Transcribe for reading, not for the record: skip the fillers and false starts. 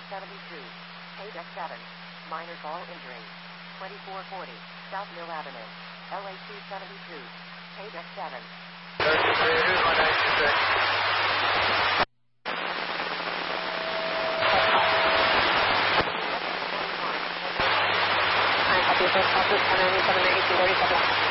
272. KDEC 7. Minor ball injury. 2440. South Mill Avenue. LA 272. KDEC 7. 196. Copy, 6, 1837.